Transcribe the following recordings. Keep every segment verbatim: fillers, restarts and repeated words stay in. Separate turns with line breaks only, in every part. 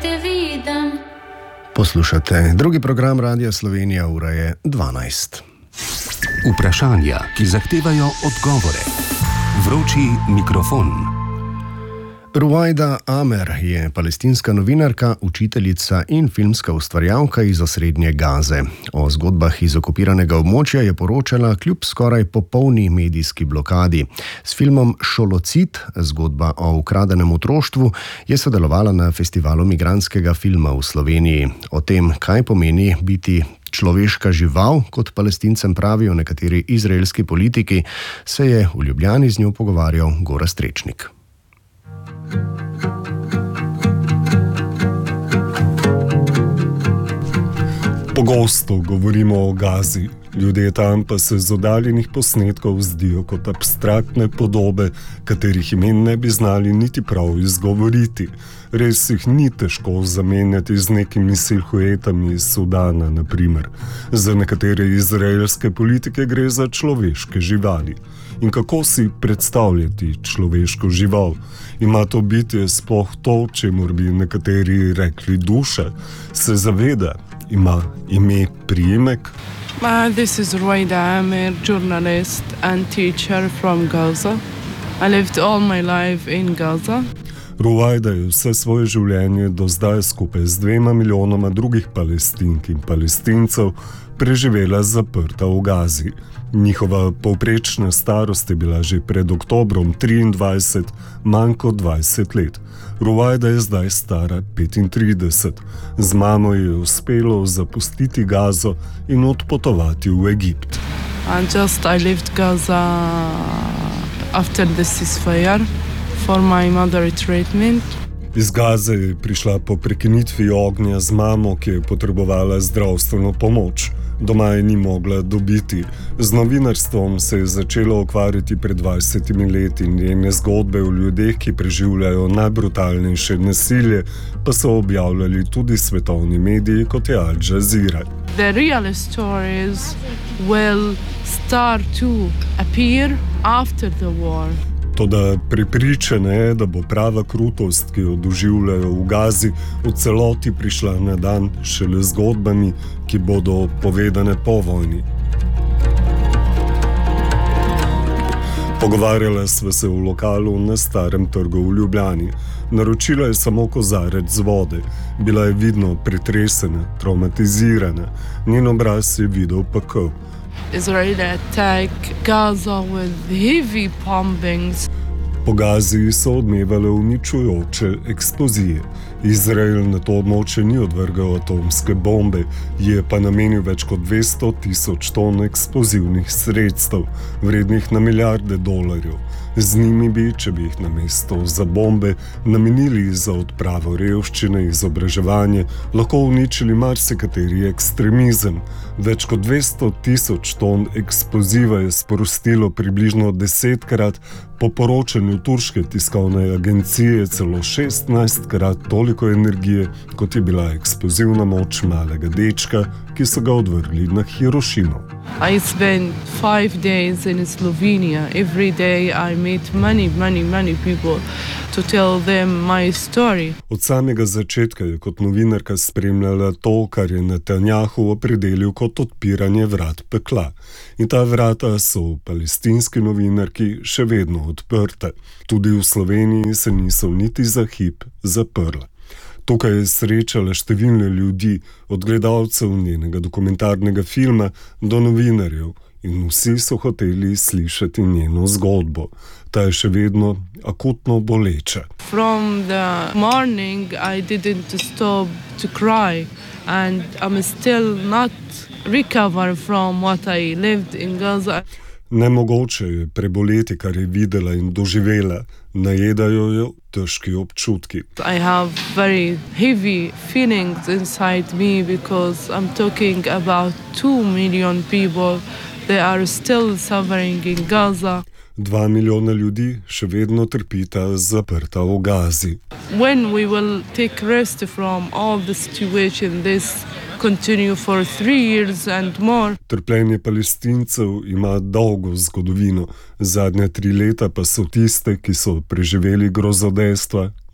te vidim.
Poslušate drugi program Radia Slovenija, ura je dvanajst.
Vprašanja, ki zahtevajo odgovore. Vroči mikrofon.
Ruwaida Amer je palestinska novinarka, učiteljica in filmska ustvarjalka iz osrednje Gaze. O zgodbah iz okupiranega območja je poročala kljub skoraj popolni medijski blokadi. S filmom Šolocit, zgodba o ukradenem otroštvu, je sodelovala na festivalu migrantskega filma v Sloveniji. O tem, kaj pomeni biti človeška žival, kot Palestincem pravijo nekateri izraelski politiki, se je v Ljubljani z njo pogovarjal Gorazd Strečnik.
Pogosto govorimo o Gazi, ljudje tam pa se z oddaljenih posnetkov zdijo kot abstraktne podobe, katerih imen ne bi znali niti prav izgovoriti. Res jih ni težko zamenjati z nekimi silhuetami iz Sudana, na primer. Za nekatere izraelske politike gre za človeške živali. In kako si predstavljati človeško žival? Ima to bitje sploh to, čemur bi nekateri rekli duša? Se zaveda? Ima ime, priimek?
Uh, this is Ruwaida Amer, journalist and teacher from Gaza. I lived all my life in Gaza.
Ruwaida je vse svoje življenje do zdaj skupaj z dvema milijonoma drugih Palestink in Palestincev preživela zaprta v Gazi. Njihova povprečna starost je bila že pred oktobrom triindvajset, manj kot dvajset let. Ruwaida je zdaj stara petintrideset. Z mamo je uspelo zapustiti Gazo in odpotovati v Egipt.
And just I left Gaza after the ceasefire for my mother treatment.
Iz Gaze je prišla po prekinitvi ognja z mamo, ki je potrebovala zdravstveno pomoč. Doma je ni mogla dobiti. Z novinarstvom se je začela ukvarjati pred dvajsetimi leti. Njene zgodbe o ljudeh, ki preživljajo najbrutalnejše nasilje, pa so objavljali tudi svetovni mediji, kot je Al Jazeera.
The real stories will start to appear after the war.
Toda prepričana je, da bo prava krutost, ki jo doživljajo v Gazi, v celoti prišla na dan šele zgodbami, ki bodo povedane po vojni. Pogovarjala sva se v lokalu na Starem trgu v Ljubljani. Naročila je samo kozarec z vode. Bila je vidno pretresena, traumatizirana. Njen obraz je videl pekel.
Israeli attack Gaza with heavy bombings.
Po Gazi so odmevale uničujoče eksplozije. Izrael na to območje ni odvrgal atomske bombe, je pa namenil več kot dvesto tisoč ton eksplozivnih sredstev, vrednih na milijarde dolarjev. Z njimi bi, če bi jih namesto za bombe namenili za odpravo revščine, izobraževanje, lahko uničili marsikateri ekstremizem. Več kot dvesto tisoč ton eksploziva je sprostilo približno desetkrat, po poročanju turške tiskovne agencije celo šestnajstkrat toliko energije, kot je bila eksplozivna moč malega dečka, ki so ga odvrgli na Hirošimo.
I spent five days in Slovenia. Every day I meet many, many, many people to tell them my story.
Od samega začetka je kot novinarka spremljala to, kar je Netanjahu opredelil kot odpiranje vrat pekla. In ta vrata so v palestinski novinarki še vedno odprte. Tudi v Sloveniji se niso niti za hip zaprla. Tukaj je srečala številne ljudi, od gledalcev njenega dokumentarnega filma do novinarjev, in vsi so hoteli slišati njeno zgodbo. Ta je še vedno akutno boleča.
From the morning I didn't stop to cry and I'm still not recovered from what I lived in Gaza.
Nemogoče je preboleti, kar je videla in doživela. Najedajo jo težki občutki.
I have very heavy feelings inside me because I'm talking about two million people. They are still suffering in Gaza.
Dva milijona ljudi še vedno trpita zaprta v Gazi.
When we will take rest from all the situation, this continue for three years and more.
Trpljenje Palestincev ima dolgo zgodovino. Zadnja tri leta pa so tiste, ki so preživeli grozodejstva,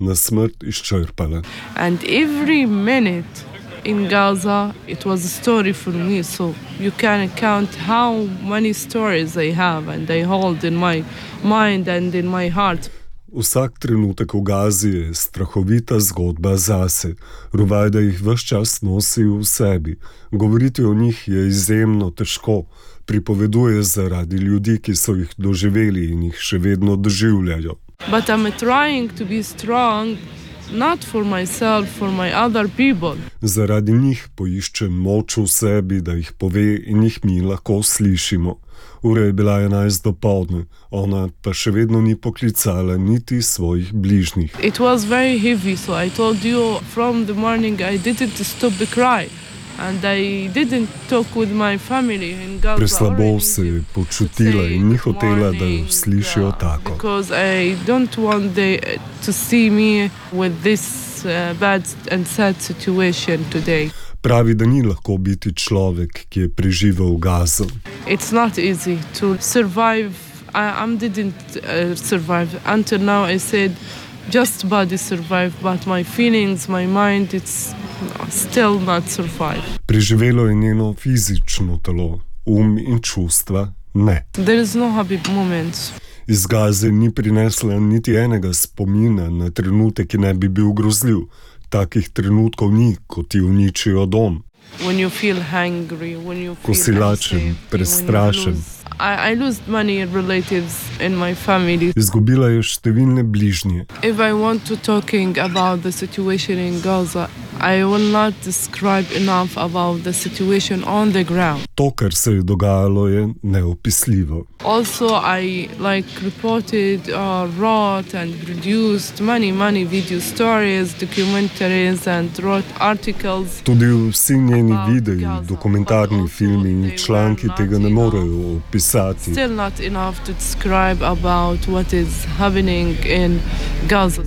na smrt izčrpale.
And every minute in Gaza, it was a story for me. So you can count how many stories I have and I hold in my mind and in my heart.
Vsak trenutek v Gazi je strahovita zgodba zase. Ruvajda jih ves čas nosi v sebi. Govoriti o njih je izjemno težko. Pripoveduje zaradi ljudi, ki so jih doživeli in jih še vedno doživljajo.
But I'm trying to be strong, not for myself, for my other people.
Zaradi njih poiščem moč v sebi, da jih pove in jih mi lahko slišimo. Ura je bila enajst dopoldne, ona pa še vedno ni poklicala niti svojih bližnjih.
It was very heavy, so I told you from the morning I didn't stop the cry. And I didn't talk with my family in Gaza.
Preslabo se je počutila in ni hotela, da jo slišijo tako.
Because I don't want they to see me with this uh, bad and sad situation today.
Pravi, da ni lahko biti človek, ki je preživel Gazo.
It's not easy to survive. I, I didn't uh, survive. Until now I said just body survive, but my feelings, my mind, it's still not survive.
Preživelo je njeno fizično telo, um in čustva ne.
There is no happy moments.
Iz Gaze ni prinesla niti enega spomina na trenutek, ki ne bi bil grozljiv. Takih trenutkov ni, ko ti uničijo dom.
When you feel hungry, when you feel
ko si lačen, prestrašen.
I, I lost many relatives in my family.
Izgubila je številne bližnje.
If I want to talking about the situation in Gaza, I will not describe enough about the situation on the ground.
To, kar se je dogajalo, je neopisljivo.
Also, I like reported, uh, wrote and produced many, many video stories, documentaries and wrote articles.
Tudi vsi njeni videi, dokumentarni filmi in članki tega ne morejo opisati.
Still not enough to describe about what is happening in Gaza.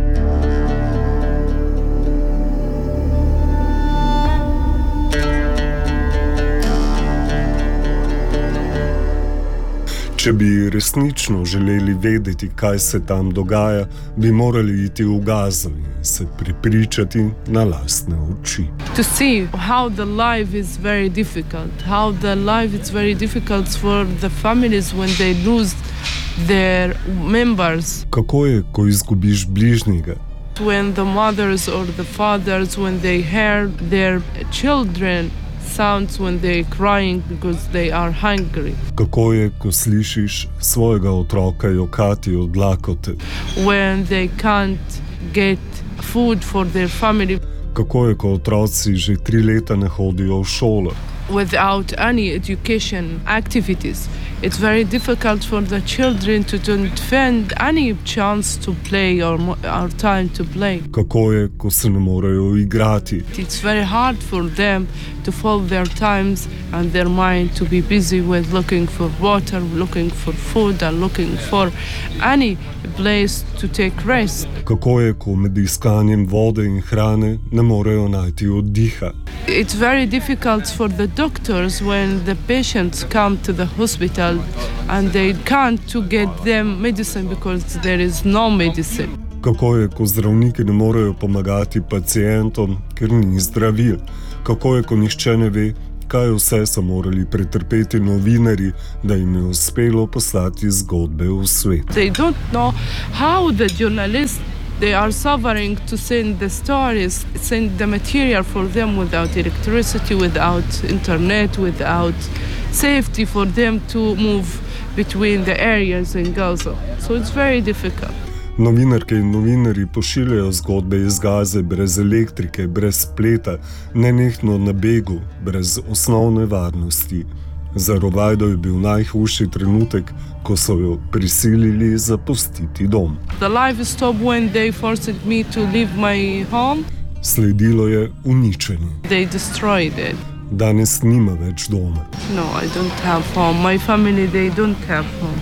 Če bi resnično želeli vedeti, kaj se tam dogaja, bi morali iti v Gazo in se prepričati na lastne oči. To see how the life is very difficult, how the life is very difficult for the families when they lose their members. Kako je, ko izgubiš bližnjega? When the mothers or the fathers, when they hear their children sounds when they're crying because they are hungry. Kako je, ko slišiš svojega otroka jokati od lakote? When they can't get food for their family. Kako je, ko otroci že tri leta ne hodijo v šolo? Without any education activities, it's very difficult for the children to don't find any chance to play or, or time to play. Kako je, ko se ne morejo igrati? It's very hard for them to follow their times and their mind to be busy with looking for water, looking for food and looking for any place to take rest. Kako je, ko med iskanjem vode in hrane ne morejo najti oddiha? It's very difficult for the doctors when the patients come to the hospital and they can't to get them medicine because there is no medicine. Kako je, ko zdravniki ne morejo pomagati pacientom, ker ni zdravil? Kako je, ko nihče ne ve, kaj vse so morali pretrpeti novinarji, da jim je uspelo poslati zgodbe v svet? They don't know how the journalists they are suffering to send the stories, send the material for them without electricity, without internet, without safety for them to move between the areas in Gaza. So it's very difficult. Novinarke in novinarji pošiljajo zgodbe iz Gaze brez elektrike, brez spleta, nenehno na begu, brez osnovne varnosti. Za Rovajdo je bil najhujši trenutek, ko so jo prisilili zapustiti dom. The life stopped when they forced me to leave my home. Sledilo je uničenje. They destroyed it. Danes nima več doma. No, I don't have home. My family, they don't have home.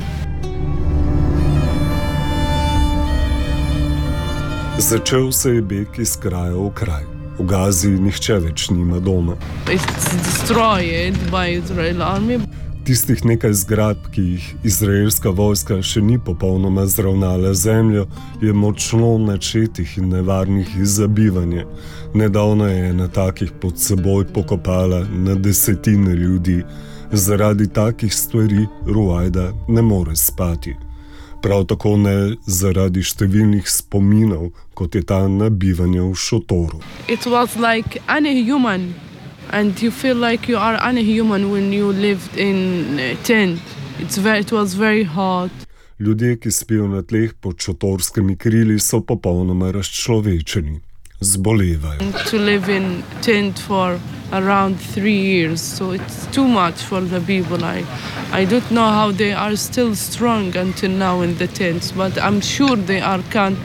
Začel se je beg iz kraja v kraj. V Gazi nihče več nima doma. It's destroyed by Israel army.
Tistih nekaj zgradb, ki jih izraelska vojska še ni popolnoma zravnala zemljo, je močno načetih in nevarnih za bivanje. Nedavno je ena takih pod seboj pokopala na desetine ljudi. Zaradi takih stvari Ruwaida ne more spati. Prav tako ne zaradi številnih spominov, kot je ta na bivanje v šotoru.
It was like any human. And you feel like you are unhuman when you lived in a tent. It's very, it was very hot.
Ljudje, ki spijo na tleh pod šotorskimi krili, so popolnoma razčlovečeni. Zbolevajo.
To live in tent for around three years, so it's too much for the people. I, I don't know how they are still strong until now in the tents, but I'm sure they are can't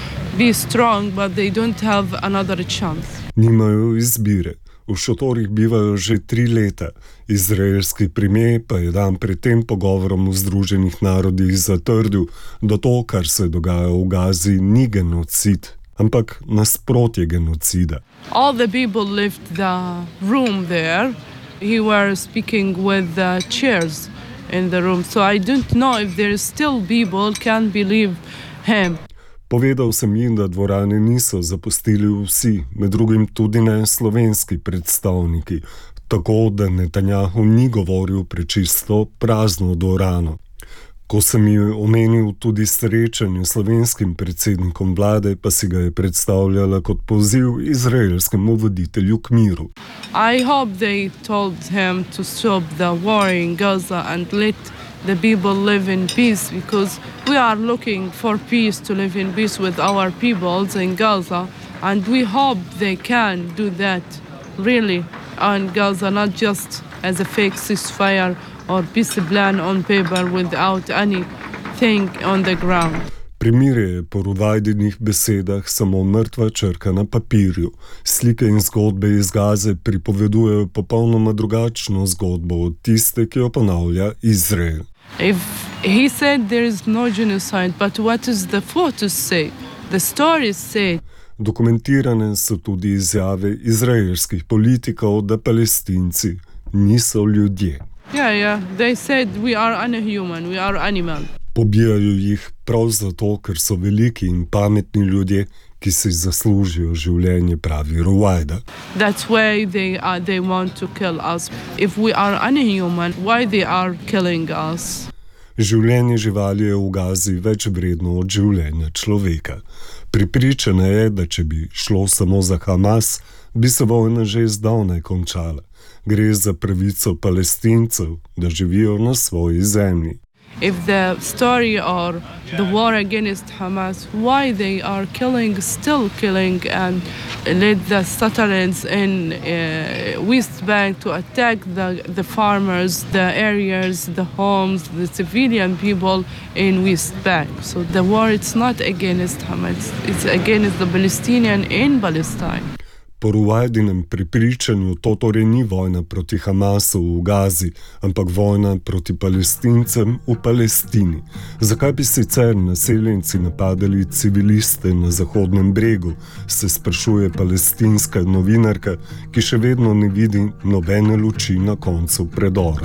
be strong, but they don't have another chance.
Nimajo izbire. V šotorih bivajo že tri leta. Izraelski premijer pa je dan pred tem pogovorom v Združenih narodih zatrdil, da to, kar se dogaja v Gazi, ni genocid, ampak nasprotje genocida.
All the people left the room there. He were speaking with the chairs in the room, so I don't know if there is still people can believe him.
Povedal sem jim, da dvorane niso zapustili vsi, med drugim tudi ne slovenski predstavniki, tako da Netanjahu ni govoril pred čisto prazno dvorano. Ko sem jim omenil tudi srečanje s slovenskim predsednikom vlade, pa si ga je predstavljala kot poziv izraelskemu voditelju k miru.
I hope they told him to stop the war in Gaza and let the people live in peace, because we are looking for peace, to live in peace with our peoples in Gaza, and we hope they can do that really on Gaza, not just as a fake ceasefire or peace plan on paper without anything on the ground.
Primirje je po Ruwaidinih besedah samo mrtva črka na papirju. Slike in zgodbe iz Gaze pripovedujejo popolnoma drugačno zgodbo od tiste, ki jo ponavlja Izrael.
If he said there is no genocide, but what does the photos say? The stories say.
Dokumentirane so tudi izjave izraelskih politikov, da Palestinci niso ljudje.
Yeah, yeah. They said we are unhuman, we are animal.
Pobijajo jih prav zato, ker so veliki in pametni ljudje, ki si zaslužijo življenje, pravi Ruwaida.
That's why they are, they want to kill us. If we are unhuman, why they are killing us?
Življenje živali je v Gazi več vredno od življenja človeka. Prepričana je, da če bi šlo samo za Hamas, bi se vojna že zdavnaj končala. Gre za pravico Palestincev, da živijo na svoji zemlji.
If the story or the war against Hamas, why they are killing, still killing, and let the settlers in uh, West Bank to attack the, the farmers, the areas, the homes, the civilian people in West Bank. So the war, it's not against Hamas, it's against the Palestinian in Palestine.
Po Ruwaidinem prepričanju to torej ni vojna proti Hamasu v Gazi, ampak vojna proti Palestincem v Palestini. Zakaj bi sicer naseljenci napadali civiliste na Zahodnem bregu, se sprašuje palestinska novinarka, ki še vedno ne vidi nobene luči na koncu predora.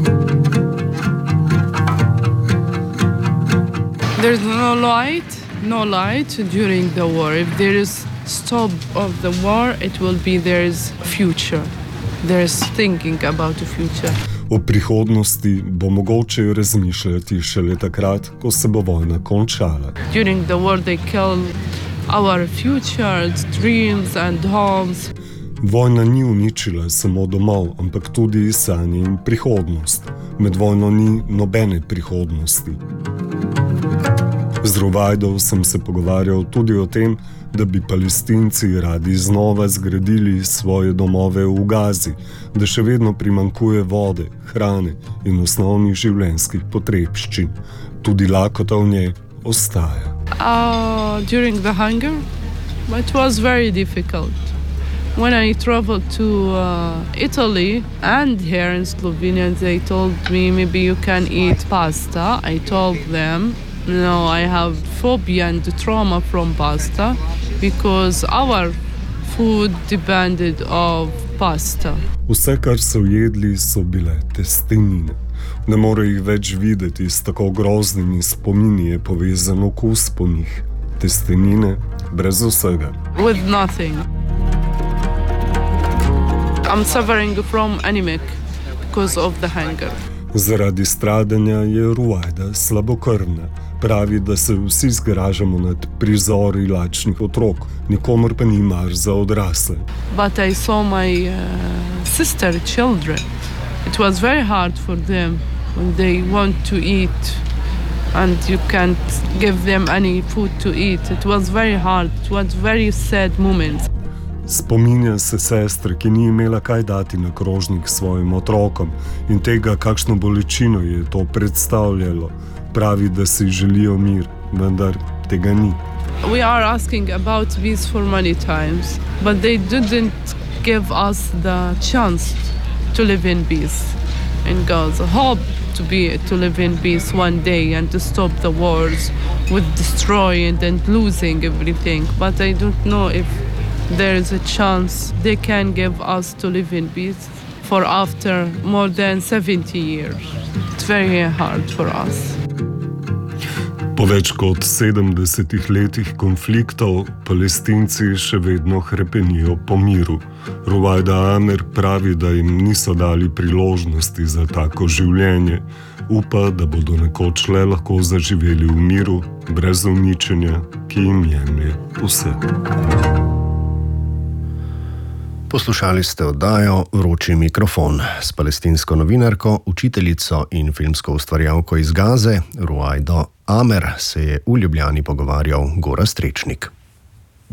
There's no light, no light during the war. If there is stop of the war, it will be there's future. There's thinking about the future.
O prihodnosti bo mogoče razmišljati šele takrat, ko se bo vojna končala.
During the war they kill our futures, dreams and homes.
Vojna ni uničila samo domov, ampak tudi sanje in prihodnost. Med vojno ni nobene prihodnosti. Z Ruwaidom sem se pogovarjal tudi o tem, da bi Palestinci radi znova zgradili svoje domove v Gazi, da še vedno primanjkuje vode, hrane in osnovnih življenjskih potrebščin. Tudi lakota v njej ostaja.
Uh, during the hunger, it was very difficult. When I traveled to uh, Italy and here in Slovenia, they told me maybe you can eat pasta. I told them, no, I have phobia and trauma from pasta because our food depended on pasta.
Vse, kar so jedli, so bile testenine. Ne more jih več videti, s tako groznimi spomini je povezan okus po njih. Testenine brez vsega.
With nothing. I'm suffering from anemic because of the hunger.
Zaradi stradanja je Ruajda slabokrvna. Pravi, da se vsi zgražamo nad prizori lačnih otrok, nikomor pa ni mar za odrasle.
But I saw my uh, sister children. It was very hard for them when they want to eat and you can't give them any food to eat. It was very hard. It was very sad moment.
Spominja se sestre, ki ni imela kaj dati na krožnik svojim otrokom in tega, kakšno bolečino je to predstavljalo. Pravi, da si želijo mir, vendar tega ni.
We are asking about peace for many times, but they didn't give us the chance to live in peace in Gaza. Hope to be to live in peace one day and to stop the wars with destroying and losing everything. But I don't know if there is a chance they can give us to live in peace for after more than seventy years. It's very hard for us.
Po več kot sedemdesetih letih konfliktov Palestinci še vedno hrepenijo po miru. Ruajda Amer pravi, da jim niso dali priložnosti za tako življenje. Upa, da bodo nekoč le lahko zaživeli v miru, brez uničenja, ki jim jemlje vse.
Poslušali ste oddajo Vroči mikrofon s palestinsko novinarko, učiteljico in filmsko ustvarjalko iz Gaze, Ruajdo Amer, se je v Ljubljani pogovarjal Gorazd Trečnik.